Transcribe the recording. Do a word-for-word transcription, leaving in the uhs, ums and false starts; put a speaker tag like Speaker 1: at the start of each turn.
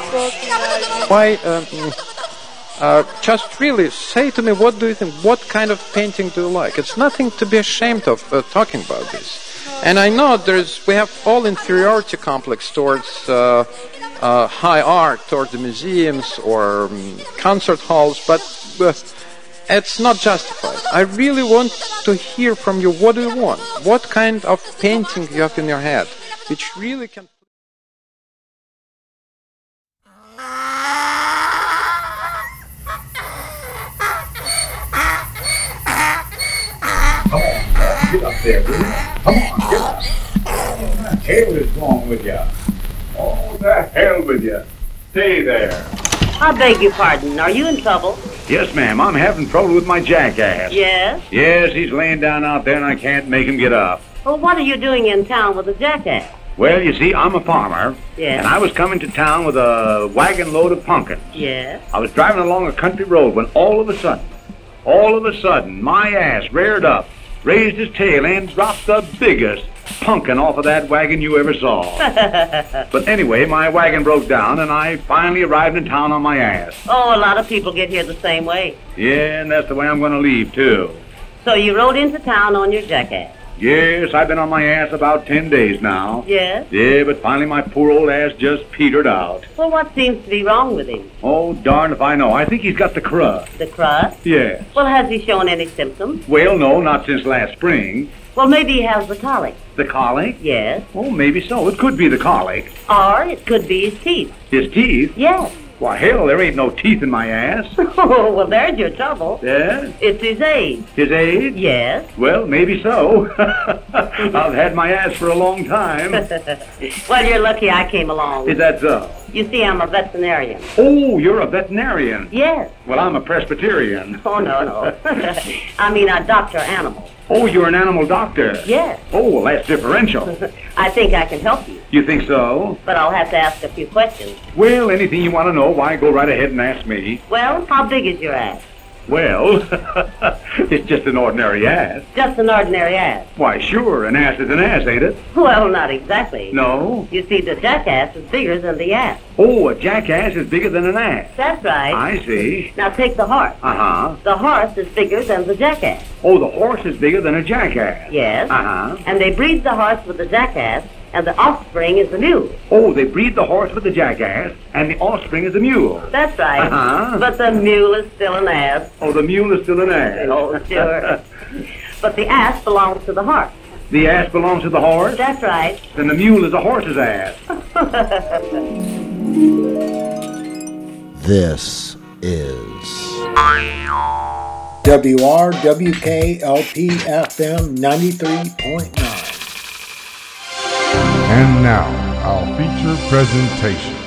Speaker 1: Why, um, uh, just really say to me, what do you think? What kind of painting do you like? It's nothing to be ashamed of uh, talking about this. And I know there's we have all inferiority complex towards uh, uh, high art, towards the museums or um, concert halls, but uh, it's not justified. I really want to hear from you, what do you want? What kind of painting you have in your head, which really can...
Speaker 2: Get up there, dude. Come on, get up. What the hell is wrong with you? Oh, the hell with you. Stay there.
Speaker 3: I beg your pardon. Are you in trouble?
Speaker 2: Yes, ma'am. I'm having trouble with my jackass.
Speaker 3: Yes?
Speaker 2: Yes, he's laying down out there and I can't make him get up.
Speaker 3: Well, what are you doing in town with a jackass?
Speaker 2: Well, you see, I'm a farmer.
Speaker 3: Yes.
Speaker 2: And I was coming to town with a wagon load of pumpkins.
Speaker 3: Yes.
Speaker 2: I was driving along a country road when all of a sudden, all of a sudden, my ass reared up, raised his tail, and dropped the biggest pumpkin off of that wagon you ever saw. But anyway, my wagon broke down, and I finally arrived in town on my ass.
Speaker 3: Oh, a lot of people get here the same way.
Speaker 2: Yeah, and that's the way I'm going to leave, too.
Speaker 3: So you rode into town on your jackass?
Speaker 2: Yes, I've been on my ass about ten days now.
Speaker 3: Yes?
Speaker 2: Yeah, but finally my poor old ass just petered out.
Speaker 3: Well, what seems to be wrong with him?
Speaker 2: Oh, darn if I know. I think he's got the crust.
Speaker 3: The crust?
Speaker 2: Yes.
Speaker 3: Well, has he shown any symptoms?
Speaker 2: Well, no, not since last spring.
Speaker 3: Well, maybe he has the colic.
Speaker 2: The colic?
Speaker 3: Yes.
Speaker 2: Oh, maybe so. It could be the colic.
Speaker 3: Or it could be his teeth.
Speaker 2: His teeth?
Speaker 3: Yes.
Speaker 2: Why, hell, there ain't no teeth in my ass.
Speaker 3: Oh, well, there's your trouble.
Speaker 2: Yeah?
Speaker 3: It's his age.
Speaker 2: His age?
Speaker 3: Yes.
Speaker 2: Well, maybe so. I've had my ass for a long time.
Speaker 3: Well, you're lucky I came along.
Speaker 2: Is that so?
Speaker 3: You see, I'm a veterinarian.
Speaker 2: Oh, you're a veterinarian.
Speaker 3: Yes.
Speaker 2: Well, I'm a Presbyterian.
Speaker 3: Oh, no, no. I mean, I doctor animals.
Speaker 2: Oh, you're an animal doctor?
Speaker 3: Yes.
Speaker 2: Oh, well, that's differential.
Speaker 3: I think I can help you.
Speaker 2: You think so?
Speaker 3: But I'll have to ask a few questions.
Speaker 2: Well, anything you want to know, why, go right ahead and ask me.
Speaker 3: Well, how big is your ass?
Speaker 2: Well, it's just an ordinary ass.
Speaker 3: Just an ordinary ass?
Speaker 2: Why, sure, an ass is an ass, ain't it?
Speaker 3: Well, not exactly.
Speaker 2: No?
Speaker 3: You see, the jackass is bigger than the ass.
Speaker 2: Oh, a jackass is bigger than an ass.
Speaker 3: That's right.
Speaker 2: I see.
Speaker 3: Now take the horse.
Speaker 2: Uh-huh.
Speaker 3: The horse is bigger than the jackass.
Speaker 2: Oh, the horse is bigger than a jackass.
Speaker 3: Yes.
Speaker 2: Uh-huh.
Speaker 3: And they breed the horse with the jackass, and the offspring is the mule.
Speaker 2: Oh, they breed the horse with the jackass, and the offspring is the mule.
Speaker 3: That's right.
Speaker 2: Uh-huh.
Speaker 3: But the mule is still an ass.
Speaker 2: Oh, the mule is still an ass.
Speaker 3: Oh, sure. But the ass belongs to the horse.
Speaker 2: The ass belongs to the horse?
Speaker 3: That's right.
Speaker 2: Then the mule is the horse's ass.
Speaker 4: This is
Speaker 5: W R W K L P F M ninety-three point nine.
Speaker 6: And now, our feature presentation.